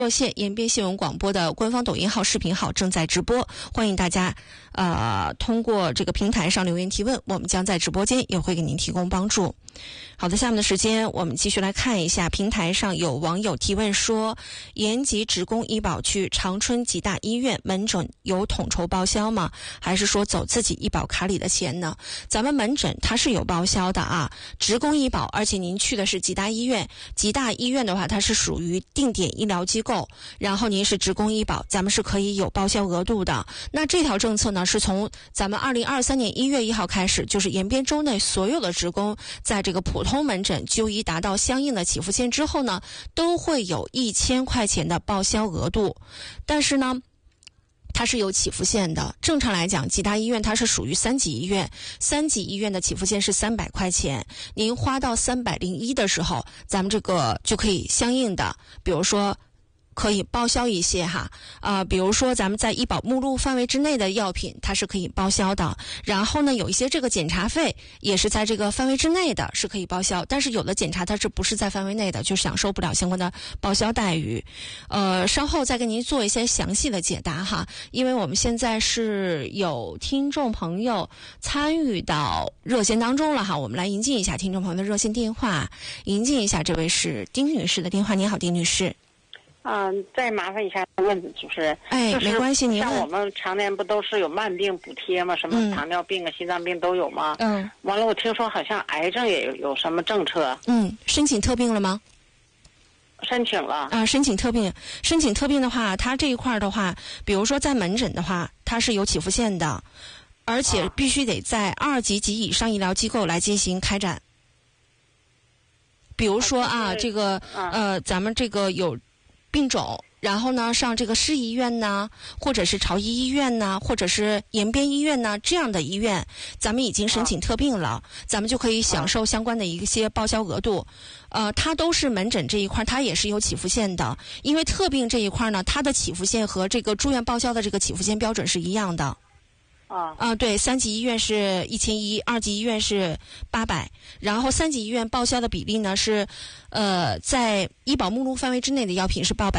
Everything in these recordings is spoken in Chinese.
热线延边新闻广播的官方抖音号、视频号正在直播，欢迎大家通过这个平台上留言提问，我们将在直播间也会给您提供帮助。好的，下面的时间我们继续来看一下平台上有网友提问说，延吉职工医保区长春吉大医院门诊有统筹报销吗？还是说走自己医保卡里的钱呢？咱们门诊它是有报销的啊，职工医保，而且您去的是吉大医院，吉大医院的话它是属于定点医疗机构，然后您是职工医保，咱们是可以有报销额度的。那这条政策呢，是从咱们2023年1月1号开始，就是延边州内所有的职工在这个普通门诊就医达到相应的起付线之后呢，都会有1000块钱的报销额度。但是呢，它是有起付线的。正常来讲，吉大医院它是属于3级医院，3级医院的起付线是300块钱。您花到301的时候，咱们这个就可以相应的，比如说可以报销一些哈，比如说咱们在医保目录范围之内的药品，它是可以报销的。然后呢，有一些这个检查费也是在这个范围之内的，是可以报销。但是有的检查它是不是在范围内的，就享受不了相关的报销待遇。稍后再给您做一些详细的解答哈，因为我们现在是有听众朋友参与到热线当中了哈，我们来迎进一下听众朋友的热线电话，迎进一下这位是丁女士的电话。您好，丁女士。 再麻烦一下问主持人， 没关系，您问。 像我们常年不都是有慢病补贴吗？什么糖尿病啊、心脏病都有吗？完了，我听说好像癌症也有什么政策。 申请特病了吗？ 申请了。 申请特病，申请特病的话，它这一块的话，比如说在门诊的话，它是有起付线的，而且必须得在2级及以上医疗机构来进行开展。比如说这个咱们这个有病种，然后呢上这个市医院呢，或者是朝医医院呢，或者是延边医院呢，这样的医院咱们已经申请特病了，咱们就可以享受相关的一些报销额度。它都是门诊这一块，它也是有起付线的，因为特病这一块呢，它的起付线和这个住院报销的这个起付线标准是一样的。对，3级医院是1100，2级医院是800，然后3级医院报销的比例呢是，在医保目录范围之内的药品是报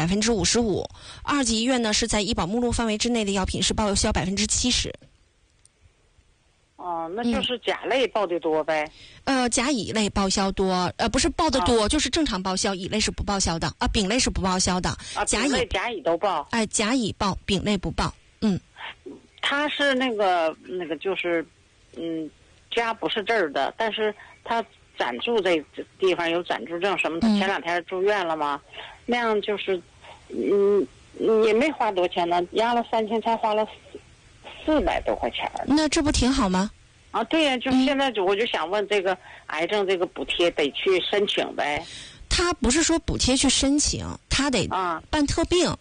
55%，2级医院呢是在医保目录范围之内的药品是报销70%。 那就是甲类报的多呗？ 甲乙类报销多，不是报的多，就是正常报销，乙类是不报销的，丙类是不报销的。 甲乙都报。 甲乙报，丙类不报。 他是那个就是，家不是这儿的，但是他暂住这地方有暂住证什么的。前2天住院了嘛，那样就是，也没花多钱呢，压了3000才花了400多块钱。 那这不挺好吗？ 对呀，就是现在我就想问，这个癌症这个补贴得去申请呗？ 他不是说补贴去申请，他得办特病。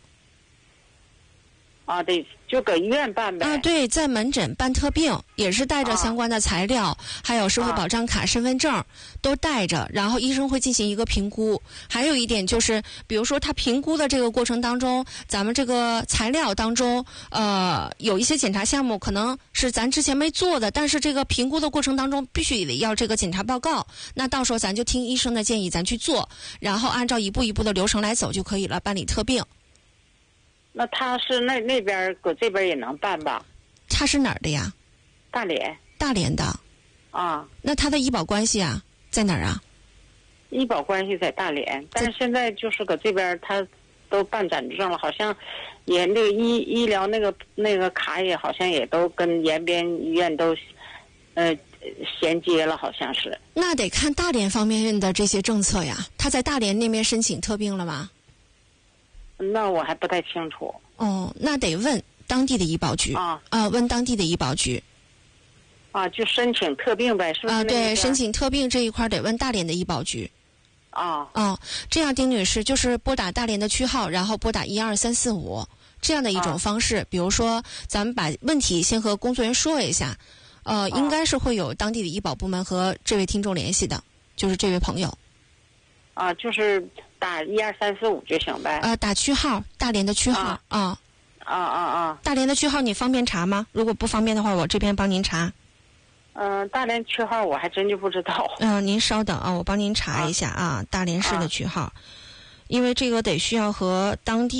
得就搁医院办呗。 对，在门诊办特病也是带着相关的材料，还有社会保障卡、身份证都带着，然后医生会进行一个评估。还有一点就是，比如说他评估的这个过程当中，咱们这个材料当中，有一些检查项目可能是咱之前没做的，但是这个评估的过程当中必须得要这个检查报告。那到时候咱就听医生的建议，咱去做，然后按照一步一步的流程来走就可以了，办理特病。 那他是那边搁这边也能办吧？ 他是哪儿的呀？ 大连。 大连的。那他的医保关系在哪儿啊？ 医保关系在大连，但是现在就是搁这边他都办暂住证了，好像也那个医疗那个卡也好像也都跟延边医院都衔接了，好像是。 那得看大连方面的这些政策呀。他在大连那边申请特病了吗？ 那我还不太清楚。 那得问当地的医保局问当地的医保局。 就申请特病呗，是不是？ 对，申请特病这一块得问大连的医保局。这样，丁女士就是拨打大连的区号，然后拨打12345这样的一种方式。比如说，咱们把问题先和工作人员说一下，应该是会有当地的医保部门和这位听众联系的，就是这位朋友。 就是打12345就行呗。 打区号，大连的区号。大连的区号你方便查吗？如果不方便的话，我这边帮您查。 大连区号我还真就不知道。 您稍等我帮您查一下大连市的区号。 因为这个得需要和当地